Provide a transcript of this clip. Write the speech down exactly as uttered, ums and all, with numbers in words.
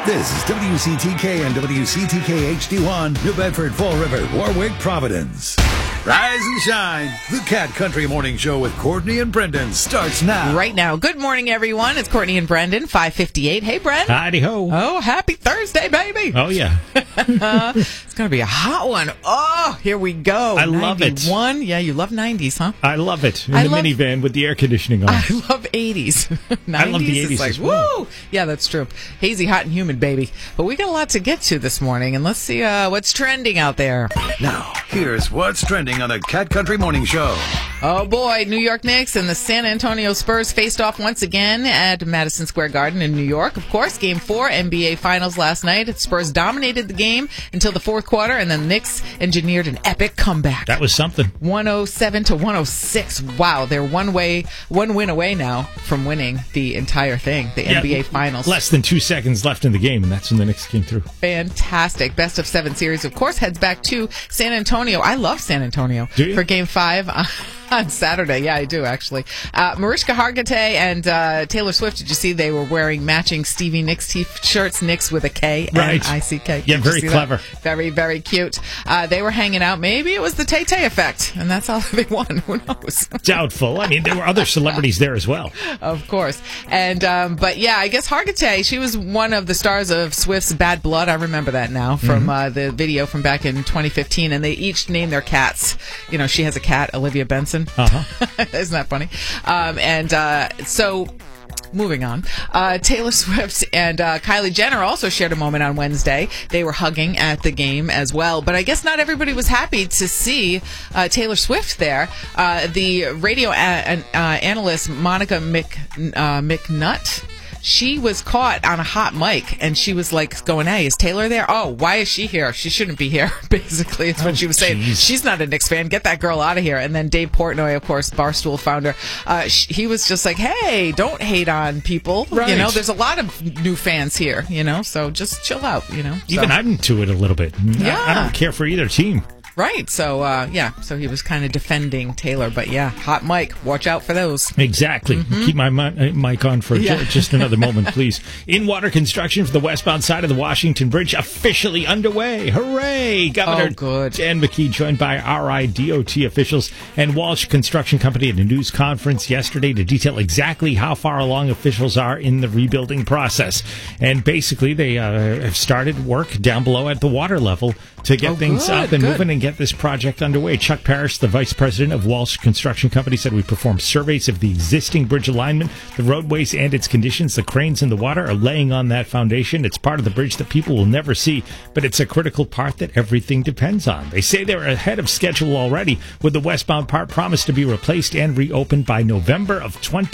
This is W C T K and W C T K H D one, New Bedford, Fall River, Warwick, Providence. Rise and shine. The Cat Country Morning Show with Courtney and Brendan starts now. Right now. Good morning, everyone. It's Courtney and Brendan, five fifty-eight. Hey, Brent. Howdy ho. Oh, happy Thursday, baby. Oh, yeah. uh, it's going to be a hot one. Oh, here we go. I love it. ninety-one. Yeah, you love nineties, huh? I love it. In I the love, minivan with the air conditioning on. I love eighties. nineties, I love the eighties like, as well. Woo! Yeah, that's true. Hazy, hot, and humid, baby. But we got a lot to get to this morning, and let's see uh, what's trending out there. Now, here's what's trending on the Cat Country Morning Show. Oh, boy. New York Knicks and the San Antonio Spurs faced off once again at Madison Square Garden in New York. Of course, Game four, N B A Finals last night. The Spurs dominated the game until the fourth quarter, and then the Knicks engineered an epic comeback. That was something. one oh seven to one oh six. Wow, they're one way, one win away now from winning the entire thing, the yeah, N B A Finals. Less than two seconds left in the game, and that's when the Knicks came through. Fantastic. Best of seven series, of course, heads back to San Antonio. I love San Antonio. Do you? For Game five on Saturday. Yeah, I do, actually. Uh, Mariska Hargitay and uh, Taylor Swift, did you see they were wearing matching Stevie Nicks t-shirts, Nicks with a K, right. N I C K. Yeah, very clever. That? Very, very cute. Uh, they were hanging out. Maybe it was the Tay-Tay effect, and that's how they won. Who knows? Doubtful. I mean, there were other celebrities there as well. Of course. And um, But, yeah, I guess Hargitay, she was one of the stars of Swift's Bad Blood. I remember that now from mm-hmm. uh, the video from back in twenty fifteen, and they each named their cats. You know, she has a cat, Olivia Benson. Uh-huh. Isn't that funny? Um, and uh, so... Moving on, uh, Taylor Swift and uh, Kylie Jenner also shared a moment on Wednesday. They were hugging at the game as well. But I guess not everybody was happy to see uh, Taylor Swift there. Uh, the radio a- uh, analyst Monica Mc, uh, McNutt, she was caught on a hot mic, and she was like going, hey, is Taylor there? Oh, why is she here? She shouldn't be here, basically. It's what oh, she was saying. Geez. She's not a Knicks fan. Get that girl out of here. And then Dave Portnoy, of course, Barstool founder, uh, sh- he was just like, hey, don't hate on people. Right. You know, there's a lot of new fans here, you know, so just chill out, you know. Even so. I'm into it a little bit. Yeah. I, I don't care for either team. Right. So, uh, yeah. So he was kind of defending Taylor. But, yeah, hot mic. Watch out for those. Exactly. Mm-hmm. Keep my mi- mic on for yeah. ju- just another moment, please. In-water construction for the westbound side of the Washington Bridge officially underway. Hooray! Governor oh, good. Dan McKee joined by R I D O T officials and Walsh Construction Company at a news conference yesterday to detail exactly how far along officials are in the rebuilding process. And basically, they uh, have started work down below at the water level to get oh, things good, up and good. moving and get this project underway. Chuck Parrish, the vice president of Walsh Construction Company, said we performed surveys of the existing bridge alignment, the roadways, and its conditions. The cranes in the water are laying on that foundation. It's part of the bridge that people will never see, but it's a critical part that everything depends on. They say they're ahead of schedule already, with the westbound part promised to be replaced and reopened by November of twenty